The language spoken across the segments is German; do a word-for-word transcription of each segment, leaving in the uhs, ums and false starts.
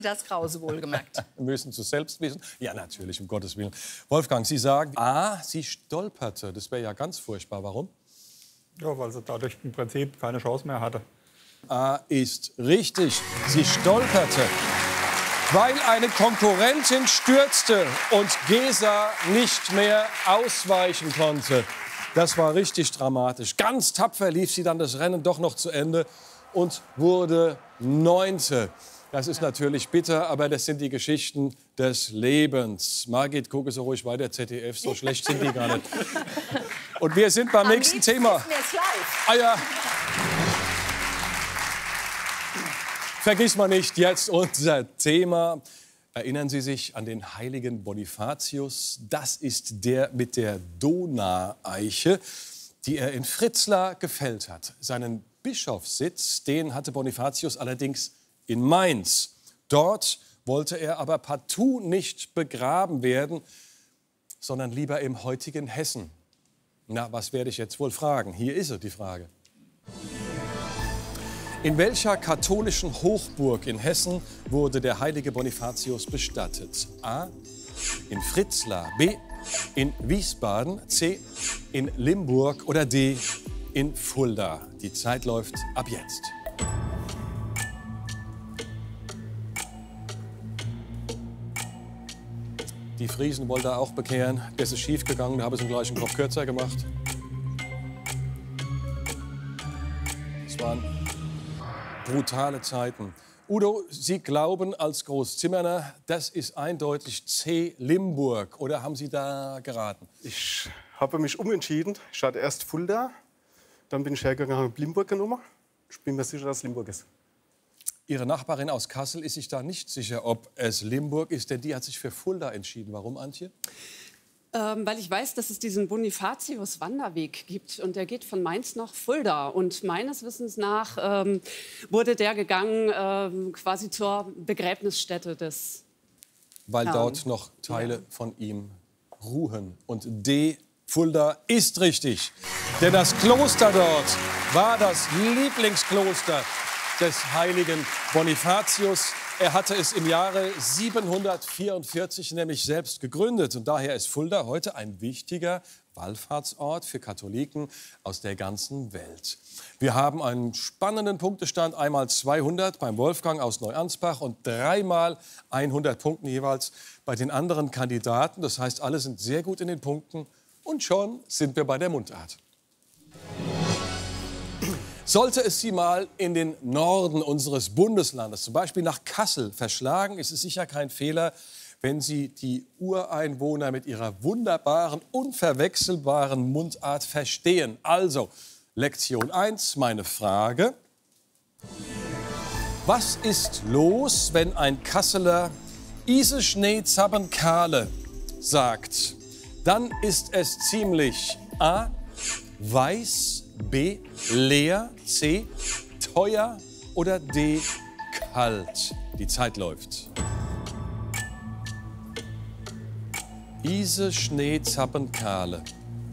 Das Krause wohlgemerkt. Müssen Sie selbst wissen? Ja, natürlich, um Gottes Willen. Wolfgang, Sie sagen, A, sie stolperte. Das wäre ja ganz furchtbar. Warum? Ja, weil sie dadurch im Prinzip keine Chance mehr hatte. A ist richtig. Sie stolperte, weil eine Konkurrentin stürzte und Gesa nicht mehr ausweichen konnte. Das war richtig dramatisch. Ganz tapfer lief sie dann das Rennen doch noch zu Ende und wurde Neunte. Das ist natürlich bitter, aber das sind die Geschichten des Lebens. Margit, gucke so ruhig weiter, Z D F, so schlecht sind die gar nicht. Und wir sind beim Am nächsten liebsten Thema. ist mir's live. Ah ja. Vergiss mal nicht jetzt unser Thema. Erinnern Sie sich an den heiligen Bonifatius? Das ist der mit der Donaueiche, die er in Fritzlar gefällt hat. Seinen Bischofssitz, den hatte Bonifatius allerdings in Mainz. Dort wollte er aber partout nicht begraben werden, sondern lieber im heutigen Hessen. Na, was werde ich jetzt wohl fragen? Hier ist sie, die Frage. In welcher katholischen Hochburg in Hessen wurde der heilige Bonifatius bestattet? A. In Fritzlar. B. In Wiesbaden. C. In Limburg. Oder D. In Fulda. Die Zeit läuft ab jetzt. Die Friesen wollte er auch bekehren. Das ist schief gegangen, da habe ich es im gleichen Kopf kürzer gemacht. Es waren brutale Zeiten. Udo, Sie glauben als Großzimmerner, das ist eindeutig C. Limburg. Oder haben Sie da geraten? Ich habe mich umentschieden. Ich hatte erst Fulda, dann bin ich hergegangen und Limburg genommen. Ich bin mir sicher, dass es Limburg ist. Ihre Nachbarin aus Kassel ist sich da nicht sicher, ob es Limburg ist, denn die hat sich für Fulda entschieden. Warum, Antje? Ähm, weil ich weiß, dass es diesen Bonifatius-Wanderweg gibt und der geht von Mainz nach Fulda. Und meines Wissens nach ähm, wurde der gegangen ähm, quasi zur Begräbnisstätte des Weil Herrn. dort noch Teile Ja. von ihm ruhen. Und D. Fulda ist richtig. Denn das Kloster dort war das Lieblingskloster des heiligen Bonifatius. Er hatte es im Jahre siebenhundertvierundvierzig nämlich selbst gegründet. Und daher ist Fulda heute ein wichtiger Wallfahrtsort für Katholiken aus der ganzen Welt. Wir haben einen spannenden Punktestand. Einmal zweihundert beim Wolfgang aus Neuansbach und dreimal hundert Punkten jeweils bei den anderen Kandidaten. Das heißt, alle sind sehr gut in den Punkten. Und schon sind wir bei der Mundart. Sollte es Sie mal in den Norden unseres Bundeslandes, zum Beispiel nach Kassel, verschlagen, ist es sicher kein Fehler, wenn Sie die Ureinwohner mit ihrer wunderbaren, unverwechselbaren Mundart verstehen. Also, Lektion eins, meine Frage. Was ist los, wenn ein Kasseler Ise Schnee Zabben Kahle sagt? Dann ist es ziemlich A. weiß, B. leer, C. teuer oder D. kalt. Die Zeit läuft. Ise Schnee Zappen Kahle.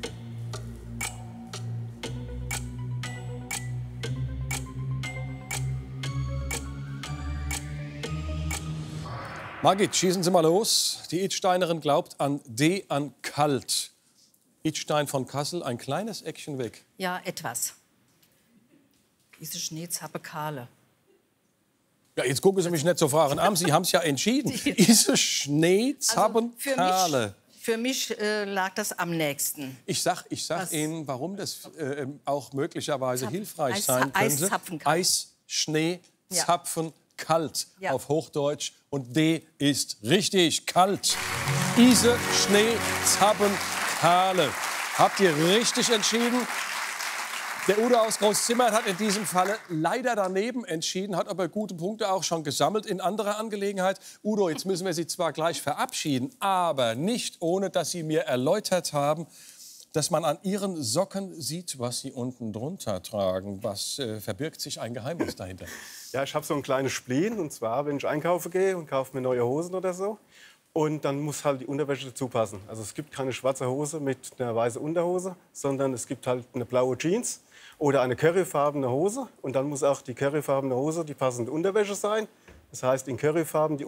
Margit, schießen Sie mal los. Die Idsteinerin glaubt an D, an kalt. Idstein von Kassel, ein kleines Eckchen weg. Ja, etwas. Diese Schneezappe Kahle. Ja, jetzt gucken Sie mich nicht so fragen an. Sie haben es ja entschieden. Diese Schneezappen für Kahle. mich, für mich äh, lag das am nächsten. Ich sag, ich sag Was? Ihnen, warum das äh, auch möglicherweise Zap- hilfreich Eis- sein könnte. Eiszapfenkalt. Eis, Schnee, Ja. Zapfen, kalt Ja. auf Hochdeutsch. Und D ist richtig, kalt. Ise, Schnee, Zapfen, Kahle. Habt ihr richtig entschieden? Der Udo aus Großzimmern hat in diesem Falle leider daneben entschieden, hat aber gute Punkte auch schon gesammelt in anderer Angelegenheit. Udo, jetzt müssen wir Sie zwar gleich verabschieden, aber nicht ohne, dass Sie mir erläutert haben, dass man an Ihren Socken sieht, was Sie unten drunter tragen. Was äh, verbirgt sich ein Geheimnis dahinter? Ja, ich habe so ein kleines Spleen. Und zwar, wenn ich einkaufen gehe und kaufe mir neue Hosen oder so. Und dann muss halt die Unterwäsche dazu passen. Also es gibt keine schwarze Hose mit einer weißen Unterhose, sondern es gibt halt eine blaue Jeans oder eine curryfarbene Hose. Und dann muss auch die curryfarbene Hose die passende Unterwäsche sein. Das heißt in Curryfarben. Die